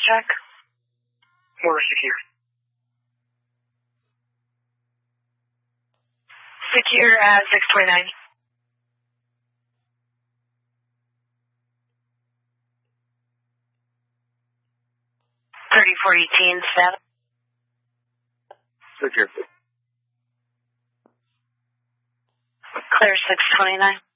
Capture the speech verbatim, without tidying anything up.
check. Order secure. Secure at six twenty-nine. thirty-four eighteen, status. Secure. Clear six twenty-nine.